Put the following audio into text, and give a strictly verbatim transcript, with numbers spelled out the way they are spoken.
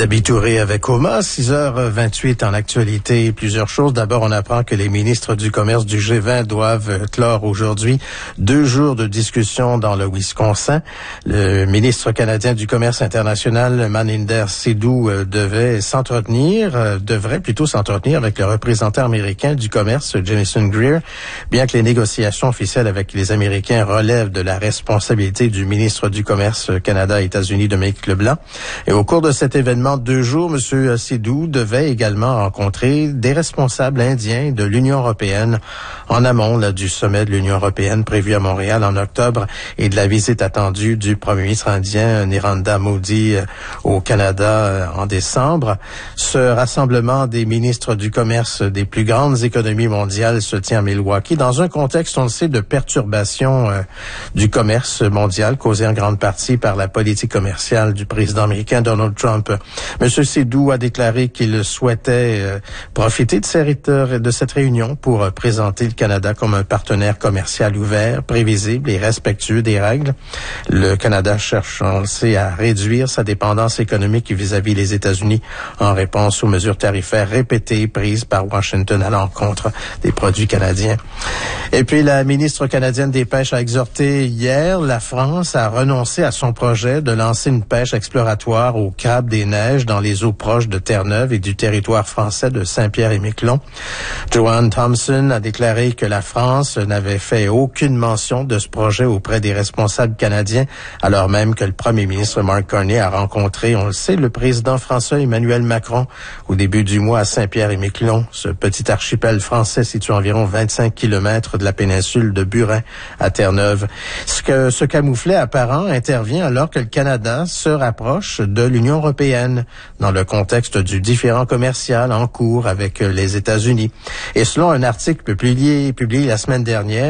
D'Abitouré avec Oma, six heures vingt-huit en actualité. Plusieurs choses. D'abord, on apprend que les ministres du commerce du G vingt doivent clore aujourd'hui deux jours de discussion dans le Wisconsin. Le ministre canadien du commerce international, Maninder Sidhu, devait s'entretenir, devrait plutôt s'entretenir avec le représentant américain du commerce, Jamieson Greer, bien que les négociations officielles avec les Américains relèvent de la responsabilité du ministre du commerce Canada-États-Unis, Dominique Leblanc. Et au cours de cet événement, deux jours, M. Sidhu devait également rencontrer des responsables indiens de l'Union européenne en amont là, du sommet de l'Union européenne prévu à Montréal en octobre et de la visite attendue du premier ministre indien Narendra Modi au Canada euh, en décembre. Ce rassemblement des ministres du commerce des plus grandes économies mondiales se tient à Milwaukee dans un contexte, on le sait, de perturbation euh, du commerce mondial causé en grande partie par la politique commerciale du président américain Donald Trump. M. Sidhu a déclaré qu'il souhaitait euh, profiter de cette, de cette réunion pour euh, présenter le Canada comme un partenaire commercial ouvert, prévisible et respectueux des règles. Le Canada cherche, on le sait, à réduire sa dépendance économique vis-à-vis des États-Unis en réponse aux mesures tarifaires répétées prises par Washington à l'encontre des produits canadiens. Et puis, la ministre canadienne des Pêches a exhorté hier la France à renoncer à son projet de lancer une pêche exploratoire au crabe des neiges dans les eaux proches de Terre-Neuve et du territoire français de Saint-Pierre-et-Miquelon. Joanne Thompson a déclaré que la France n'avait fait aucune mention de ce projet auprès des responsables canadiens, alors même que le premier ministre Mark Carney a rencontré, on le sait, le président français Emmanuel Macron au début du mois à Saint-Pierre-et-Miquelon, ce petit archipel français situé à environ vingt-cinq kilomètres de la péninsule de Burin à Terre-Neuve. Ce que ce camouflet apparent intervient alors que le Canada se rapproche de l'Union européenne dans le contexte du différend commercial en cours avec les États-Unis. Et selon un article publié, publié la semaine dernière,